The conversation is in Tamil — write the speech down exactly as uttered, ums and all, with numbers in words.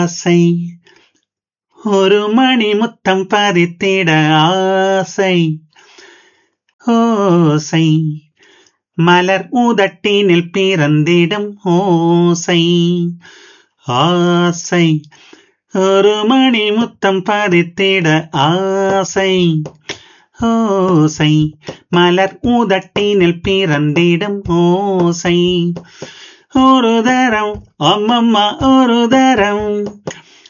ஆசை ஒரு மணி முத்தம் பதித்திட ஆசை ஓசை மலர் உதட்டினில் பிறந்திடும் ஓசை ஆசை ஒரு மணி முத்தம் பதித்திட ஆசை ஓசை மலர் உதட்டினில் பிறந்திடும் ஓசை ஒரு தரம் அம்மம்மா ஒரு தரம்